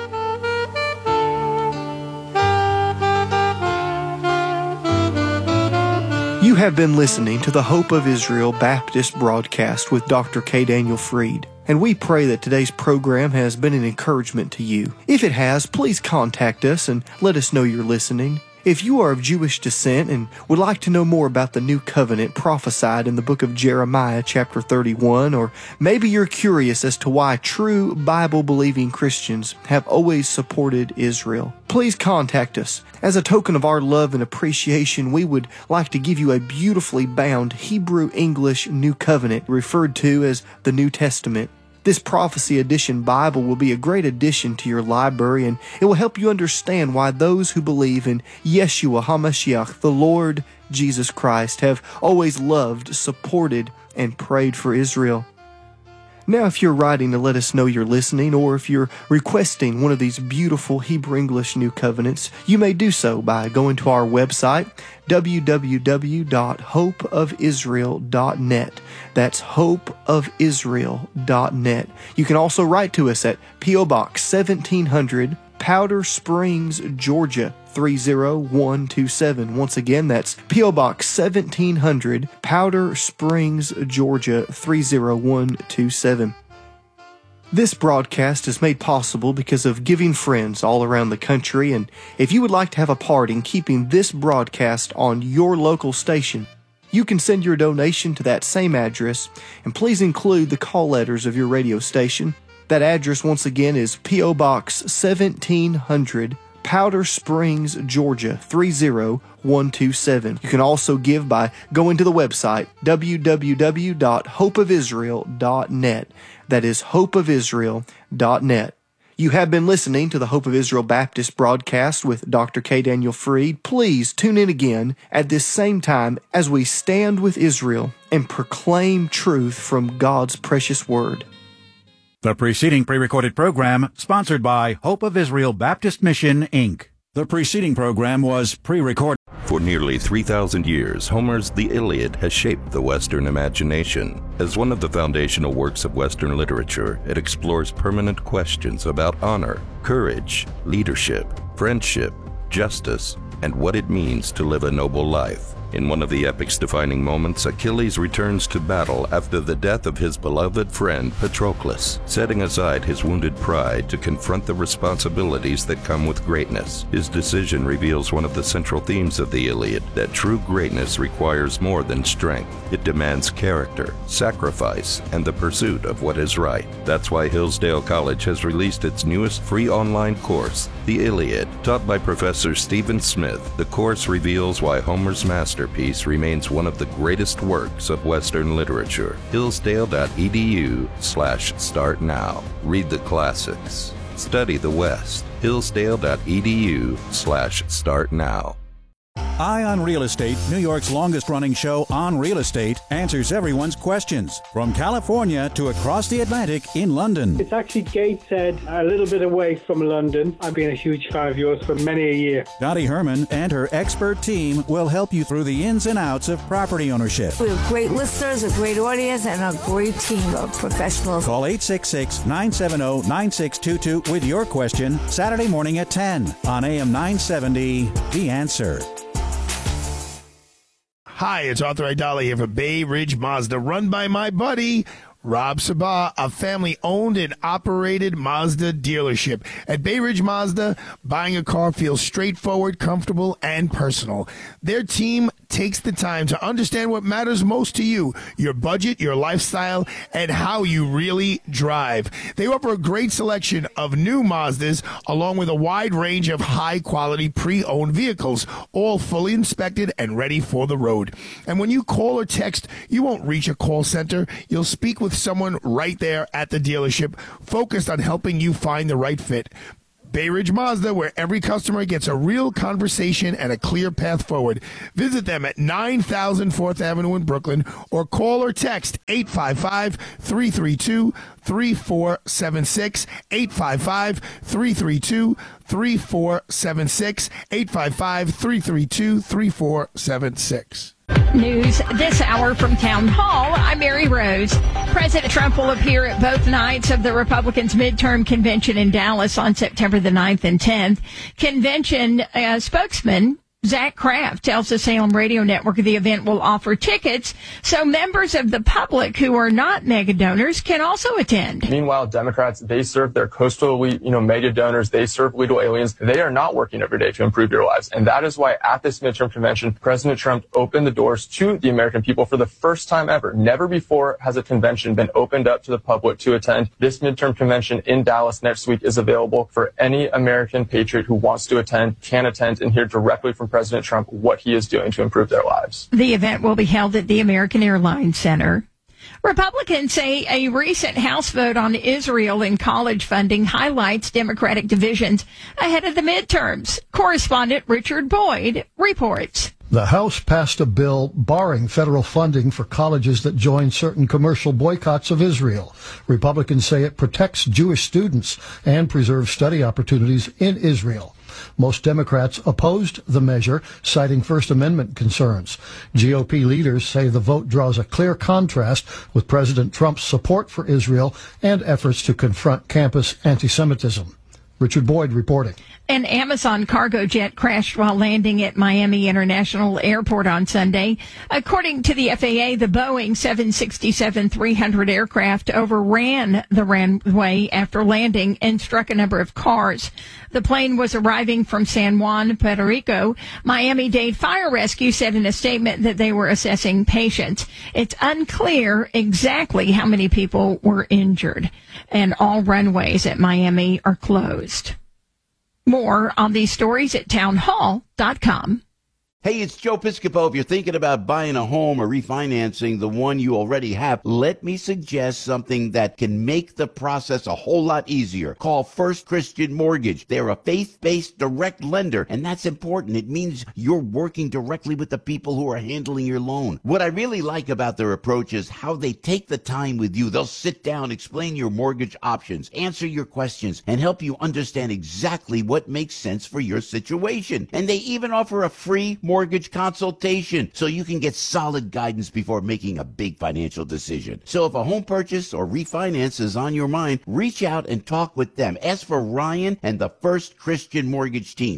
You have been listening to the Hope of Israel Baptist broadcast with Dr. K. Daniel Fried, and we pray that today's program has been an encouragement to you. If it has, please contact us and let us know you're listening. If you are of Jewish descent and would like to know more about the new covenant prophesied in the book of Jeremiah chapter 31, or maybe you're curious as to why true Bible-believing Christians have always supported Israel, please contact us. As a token of our love and appreciation, we would like to give you a beautifully bound Hebrew-English New Covenant referred to as the New Testament. This Prophecy Edition Bible will be a great addition to your library, and it will help you understand why those who believe in Yeshua HaMashiach, the Lord Jesus Christ, have always loved, supported, and prayed for Israel. Now, if you're writing to let us know you're listening, or if you're requesting one of these beautiful Hebrew-English New Covenants, you may do so by going to our website, www.hopeofisrael.net. That's hopeofisrael.net. You can also write to us at P.O. Box 1700, Powder Springs, Georgia 30127. Once again, that's P.O. Box 1700, Powder Springs, Georgia 30127. This broadcast is made possible because of giving friends all around the country, and if you would like to have a part in keeping this broadcast on your local station, you can send your donation to that same address, and please include the call letters of your radio station. That address, once again, is P.O. Box 1700, Powder Springs, Georgia 30127. You can also give by going to the website, www.hopeofisrael.net. That is hopeofisrael.net. You have been listening to the Hope of Israel Baptist broadcast with Dr. K. Daniel Fried. Please tune in again at this same time as we stand with Israel and proclaim truth from God's precious Word. The preceding pre-recorded program sponsored by Hope of Israel Baptist Mission, Inc. The preceding program was pre-recorded. For nearly 3,000 years, Homer's The Iliad has shaped the Western imagination. As one of the foundational works of Western literature, it explores permanent questions about honor, courage, leadership, friendship, justice, and what it means to live a noble life. In one of the epic's defining moments, Achilles returns to battle after the death of his beloved friend Patroclus, setting aside his wounded pride to confront the responsibilities that come with greatness. His decision reveals one of the central themes of the Iliad, that true greatness requires more than strength. It demands character, sacrifice, and the pursuit of what is right. That's why Hillsdale College has released its newest free online course, The Iliad. Taught by Professor Stephen Smith, the course reveals why Homer's masterpiece remains one of the greatest works of Western literature. Hillsdale.edu/start now. Read the classics. Study the West. Hillsdale.edu/start now. Eye on Real Estate, New York's longest-running show on real estate, answers everyone's questions. From California to across the Atlantic in London. It's actually Gateshead, a little bit away from London. I've been a huge fan of yours for many a year. Dottie Herman and her expert team will help you through the ins and outs of property ownership. We have great listeners, a great audience, and a great team of professionals. Call 866-970-9622 with your question Saturday morning at 10 on AM 970, The Answer. Hi, it's Arthur Idali here for Bay Ridge Mazda, run by my buddy, Rob Sabah, a family-owned and operated Mazda dealership. At Bay Ridge Mazda, buying a car feels straightforward, comfortable, and personal. Their team takes the time to understand what matters most to you, your budget, your lifestyle, and how you really drive. They offer a great selection of new Mazdas along with a wide range of high-quality pre-owned vehicles, all fully inspected and ready for the road. And when you call or text, you won't reach a call center. You'll speak with someone right there at the dealership, focused on helping you find the right fit. Bay Ridge Mazda, where every customer gets a real conversation and a clear path forward. Visit them at 9000 4th Avenue in Brooklyn or call or text 855-332-3476, 855-332-3476, 855-332-3476. News this hour from Town Hall. I'm Mary Rose. President Trump will appear at both nights of the Republicans' midterm convention in Dallas on September the 9th and 10th. Convention spokesman Zach Kraft tells the Salem Radio Network the event will offer tickets so members of the public who are not mega donors can also attend. Meanwhile, Democrats, they serve their coastal elite, mega donors. They serve illegal aliens. They are not working every day to improve your lives. And that is why at this midterm convention, President Trump opened the doors to the American people for the first time ever. Never before has a convention been opened up to the public to attend. This midterm convention in Dallas next week is available for any American patriot who wants to attend, can attend, and hear directly from President Trump what he is doing to improve their lives. The event will be held at the American Airlines Center. Republicans say a recent House vote on Israel in college funding highlights Democratic divisions ahead of the midterms. Correspondent Richard Boyd reports. The House passed a bill barring federal funding for colleges that join certain commercial boycotts of Israel. Republicans say it protects Jewish students and preserves study opportunities in Israel. Most Democrats opposed the measure, citing First Amendment concerns. GOP leaders say the vote draws a clear contrast with President Trump's support for Israel and efforts to confront campus anti-Semitism. Richard Boyd reporting. An Amazon cargo jet crashed while landing at Miami International Airport on Sunday. According to the FAA, the Boeing 767-300 aircraft overran the runway after landing and struck a number of cars. The plane was arriving from San Juan, Puerto Rico. Miami-Dade Fire Rescue said in a statement that they were assessing patients. It's unclear exactly how many people were injured, and all runways at Miami are closed. More on these stories at townhall.com. Hey, it's Joe Piscopo. If you're thinking about buying a home or refinancing the one you already have, let me suggest something that can make the process a whole lot easier. Call First Christian Mortgage. They're a faith-based direct lender, and that's important. It means you're working directly with the people who are handling your loan. What I really like about their approach is how they take the time with you. They'll sit down, explain your mortgage options, answer your questions, and help you understand exactly what makes sense for your situation. And they even offer a free mortgage consultation so you can get solid guidance before making a big financial decision. So if a home purchase or refinance is on your mind, reach out and talk with them. Ask for Ryan and the First Christian Mortgage team,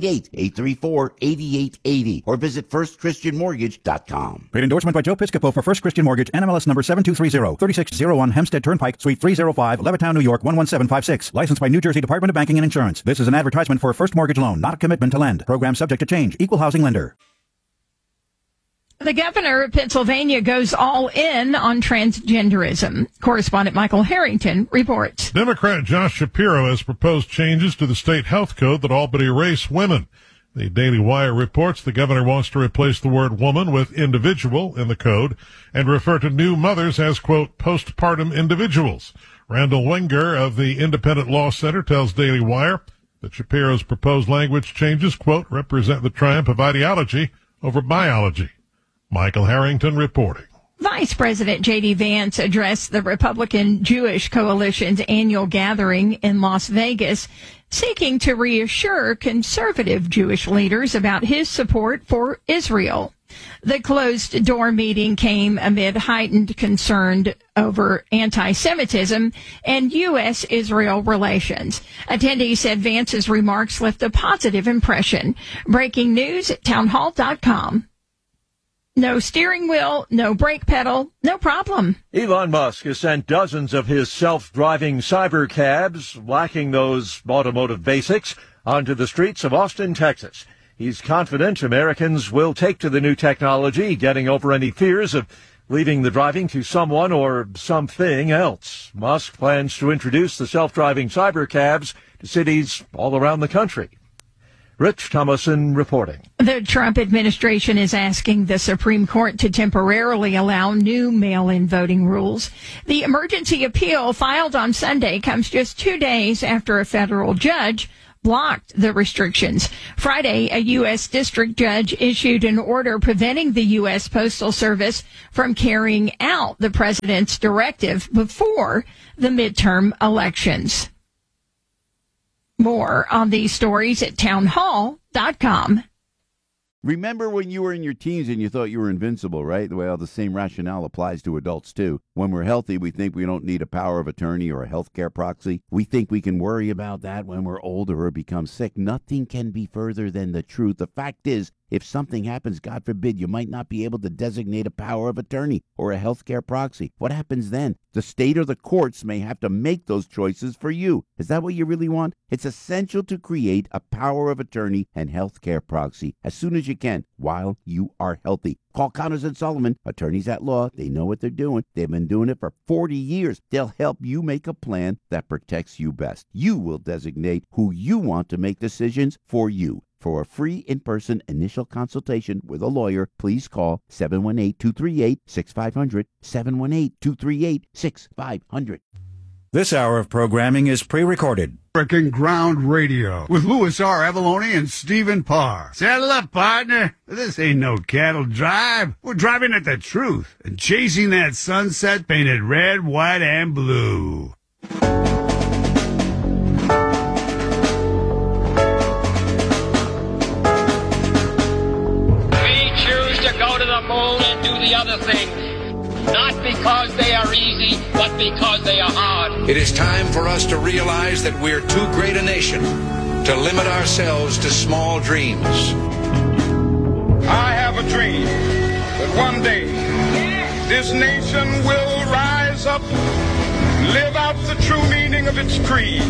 888-834-8880, or visit firstchristianmortgage.com. Paid endorsement by Joe Piscopo for First Christian Mortgage, NMLS number 7230, 3601 Hempstead Turnpike, Suite 305, Levittown, New York 11756. Licensed by New Jersey Department of Banking and Insurance. This is an advertisement for a first mortgage loan, not a commitment to lend. Program subject to change. Equal housing lender. The governor of Pennsylvania goes all in on transgenderism. Correspondent Michael Harrington reports. Democrat Josh Shapiro has proposed changes to the state health code that all but erase women. The Daily Wire reports the governor wants to replace the word woman with individual in the code and refer to new mothers as, quote, postpartum individuals. Randall Wenger of the Independent Law Center tells Daily Wire that Shapiro's proposed language changes, quote, represent the triumph of ideology over biology. Michael Harrington reporting. Vice President J.D. Vance addressed the Republican Jewish Coalition's annual gathering in Las Vegas, seeking to reassure conservative Jewish leaders about his support for Israel. The closed-door meeting came amid heightened concern over anti-Semitism and U.S.-Israel relations. Attendees said Vance's remarks left a positive impression. Breaking news at townhall.com. No steering wheel, no brake pedal, no problem. Elon Musk has sent dozens of his self-driving cyber cabs, lacking those automotive basics, onto the streets of Austin, Texas. He's confident Americans will take to the new technology, getting over any fears of leaving the driving to someone or something else. Musk plans to introduce the self-driving cybercabs to cities all around the country. Rich Thomason reporting. The Trump administration is asking the Supreme Court to temporarily allow new mail-in voting rules. The emergency appeal filed on Sunday comes just 2 days after a federal judge blocked the restrictions. Friday, a U.S. district judge issued an order preventing the U.S. Postal Service from carrying out the president's directive before the midterm elections. More on these stories at townhall.com. Remember when you were in your teens and you thought you were invincible, right? Well, the same rationale applies to adults, too. When we're healthy, we think we don't need a power of attorney or a healthcare proxy. We think we can worry about that when we're older or become sick. Nothing can be further than the truth. The fact is, if something happens, God forbid, you might not be able to designate a power of attorney or a healthcare proxy. What happens then? The state or the courts may have to make those choices for you. Is that what you really want? It's essential to create a power of attorney and healthcare proxy as soon as you can while you are healthy. Call Connors and Sullivan, attorneys at law. They know what they're doing. They've been doing it for 40 years. They'll help you make a plan that protects you best. You will designate who you want to make decisions for you. For a free in-person initial consultation with a lawyer, please call 718-238-6500, 718-238-6500. This hour of programming is pre-recorded. American Ground Radio with Louis R. Avalone and Stephen Parr. Saddle up, partner. This ain't no cattle drive. We're driving at the truth and chasing that sunset painted red, white, and blue. Moon and do the other things, not because they are easy, but because they are hard. It is time for us to realize that we're too great a nation to limit ourselves to small dreams. I have a dream that one day this nation will rise up, live out the true meaning of its creed.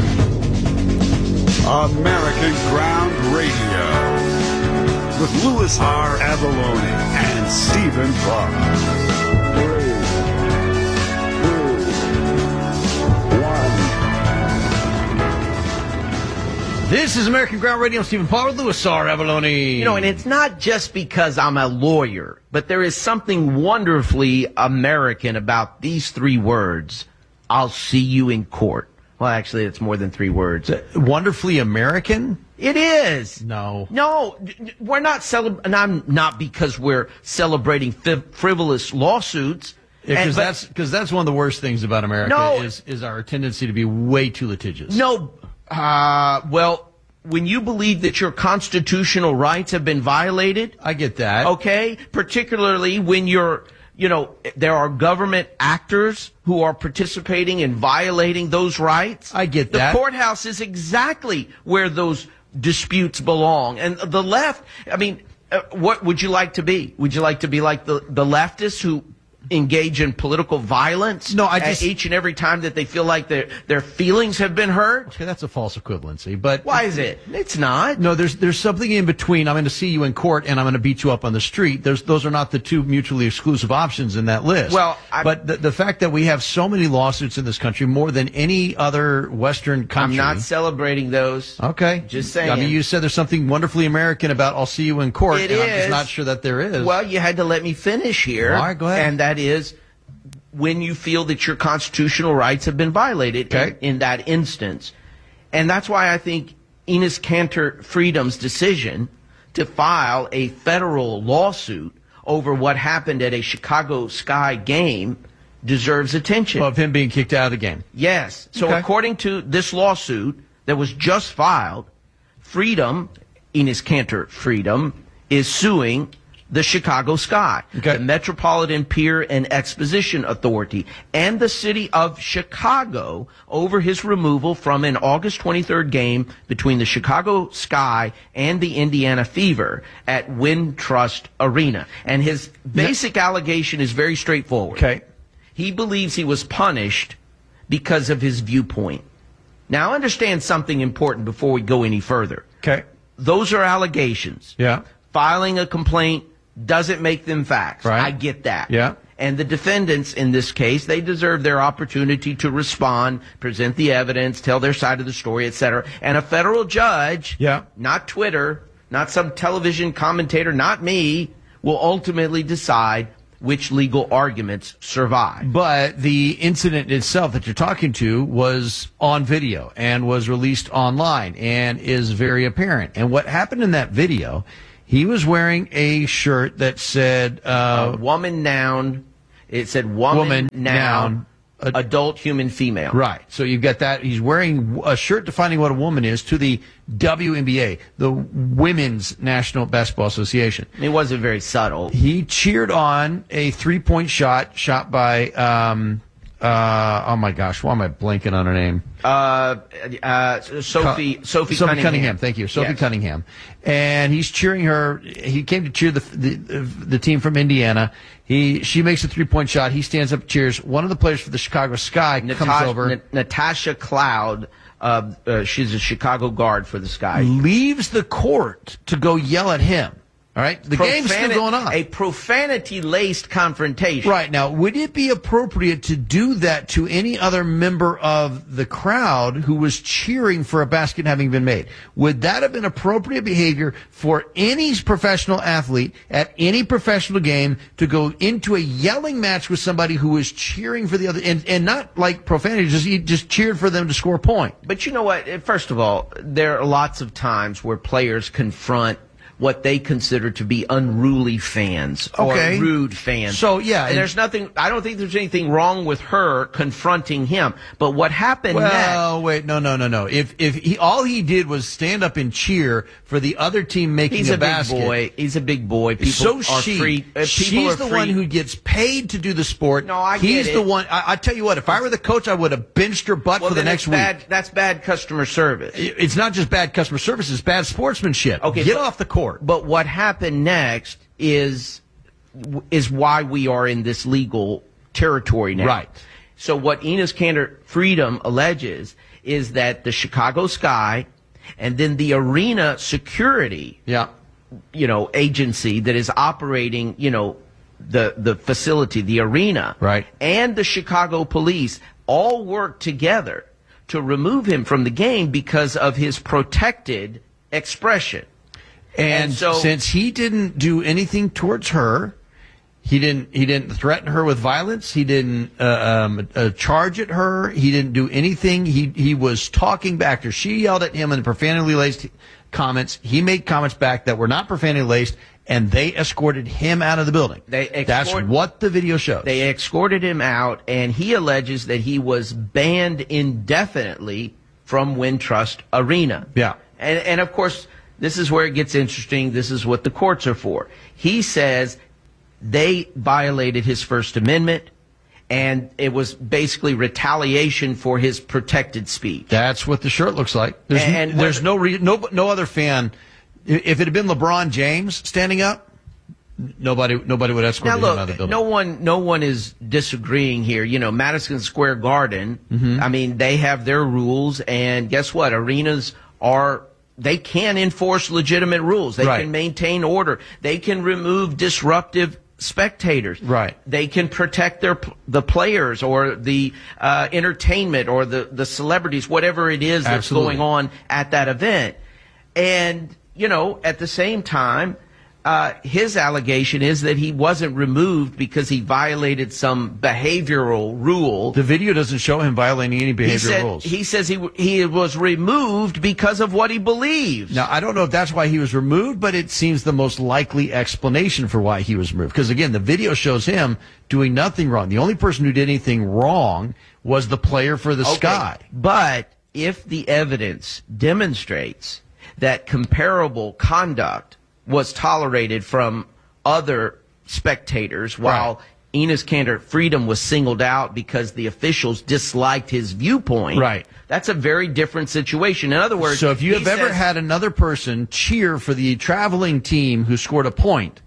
American Ground Radio with Louis R. Avalone and Stephen Parr. 3, 2, 1. This is American Ground Radio. I'm Stephen Parr with Louis R. Avalone. You know, and it's not just because I'm a lawyer, but there is something wonderfully American about these 3 words. I'll see you in court. Well, actually, it's more than 3 words. Wonderfully American? It is. No, we're not celebrating, and I'm not because we're celebrating frivolous lawsuits. Because that's one of the worst things about America is our tendency to be way too litigious. Well, when you believe that your constitutional rights have been violated, I get that. Okay, particularly when there are government actors who are participating in violating those rights. I get that. The courthouse is exactly where those disputes belong. And the left, what would you like to be? Would you like to be like the leftists who engage in political violence each and every time that they feel like their feelings have been hurt? Okay, that's a false equivalency. But why is it? It's not. No, there's something in between. I'm going to see you in court and I'm going to beat you up on the street. Those are not the 2 mutually exclusive options in that list. Well, but the fact that we have so many lawsuits in this country, more than any other Western country. I'm not celebrating those. Okay. Just saying. You said there's something wonderfully American about I'll see you in court. I'm just not sure that there is. Well, you had to let me finish here. All right, go ahead. And that is when you feel that your constitutional rights have been violated in that instance. And that's why I think Enes Kanter Freedom's decision to file a federal lawsuit over what happened at a Chicago Sky game deserves attention. Of him being kicked out of the game. Yes. So according to this lawsuit that was just filed, Freedom, Enes Kanter Freedom, is suing the Chicago Sky, the Metropolitan Pier and Exposition Authority, and the city of Chicago over his removal from an August 23rd game between the Chicago Sky and the Indiana Fever at Wintrust Arena. And his basic allegation is very straightforward. Okay. He believes he was punished because of his viewpoint. Now, understand something important before we go any further. Okay. those are allegations. Yeah. Filing a complaint doesn't make them facts. Right. I get that. Yeah. And the defendants in this case, they deserve their opportunity to respond, present the evidence, tell their side of the story, etc. And a federal judge, not Twitter, not some television commentator, not me, will ultimately decide which legal arguments survive. But the incident itself that you're talking to was on video and was released online and is very apparent. And what happened in that video, he was wearing a shirt that said woman noun. It said woman noun, adult human female. Right. So you've got that. He's wearing a shirt defining what a woman is to the WNBA, the Women's National Basketball Association. It wasn't very subtle. He cheered on a 3-point shot by, oh my gosh, why am I blanking on her name? Sophie Cunningham. Thank you. Sophie Cunningham. And he's cheering her. He came to cheer the team from Indiana. She makes a 3-point shot. He stands up, cheers. One of the players for the Chicago Sky comes over. Natasha Cloud. She's a Chicago guard for the Sky. Leaves the court to go yell at him. All right, the game's still going on. A profanity-laced confrontation. Right. Now, would it be appropriate to do that to any other member of the crowd who was cheering for a basket having been made? Would that have been appropriate behavior for any professional athlete at any professional game to go into a yelling match with somebody who was cheering for the other, and not like profanity, just cheered for them to score a point? But you know what? First of all, there are lots of times where players confront what they consider to be unruly fans or rude fans. So, yeah. And there's nothing, I don't think there's anything wrong with her confronting him. But what happened next? Well, wait, no. If all he did was stand up and cheer for the other team making a basket. He's a big boy. People are free. She's the one who gets paid to do the sport. No, I He's get the it. one. I tell you what, if I were the coach, I would have benched her butt for the next week. That's bad customer service. It's not just bad customer service, it's bad sportsmanship. Okay, Get off the court. But what happened next is why we are in this legal territory now. Right. So what Enes Kanter Freedom alleges is that the Chicago Sky and then the arena security, agency that is operating, the facility, the arena, right, and the Chicago police all work together to remove him from the game because of his protected expression. And so, since he didn't do anything towards her, he didn't threaten her with violence. He didn't charge at her. He didn't do anything. He was talking back to her. She yelled at him in profanity laced comments. He made comments back that were not profanity laced, and they escorted him out of the building. That's what the video shows. They escorted him out, and he alleges that he was banned indefinitely from Wintrust Arena. Yeah, and of course, this is where it gets interesting. This is what the courts are for. He says they violated his First Amendment, and it was basically retaliation for his protected speech. That's what the shirt looks like. There's no other fan. If it had been LeBron James standing up, nobody would escort him out of the building. No one is disagreeing here. Madison Square Garden. Mm-hmm. I mean, they have their rules, and guess what? Arenas they can enforce legitimate rules. They can maintain order. They can remove disruptive spectators. Right. They can protect the players or the entertainment or the celebrities, whatever it is that's going on at that event. And, at the same time, his allegation is that he wasn't removed because he violated some behavioral rule. The video doesn't show him violating any behavioral rules. He says he was removed because of what he believes. Now, I don't know if that's why he was removed, but it seems the most likely explanation for why he was removed. Because, again, the video shows him doing nothing wrong. The only person who did anything wrong was the player for the Sky. But if the evidence demonstrates that comparable conduct was tolerated from other spectators while Enes Kanter Freedom was singled out because the officials disliked his viewpoint. Right. That's a very different situation. In other words, so if you have ever had another person cheer for the traveling team who scored a point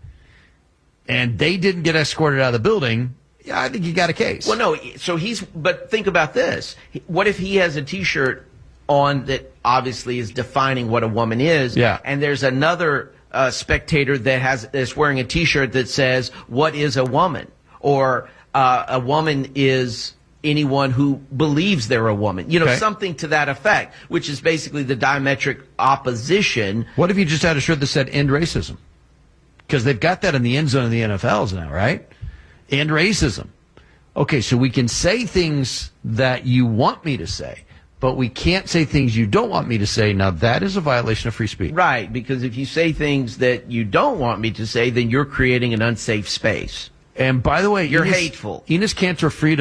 and they didn't get escorted out of the building, I think you got a case. Well, no. So but think about this. What if he has a T-shirt on that obviously is defining what a woman is. Yeah. And there's another spectator that's wearing a T-shirt that says, "What is a woman?" Or a woman is anyone who believes they're a woman. Something to that effect, which is basically the diametric opposition. What if you just had a shirt that said "End Racism"? Because they've got that in the end zone of the NFLs now, right? End racism. Okay, so we can say things that you want me to say, but we can't say things you don't want me to say. Now, that is a violation of free speech. Right, because if you say things that you don't want me to say, then you're creating an unsafe space. And by the way, you're hateful. Enes Kanter Freedom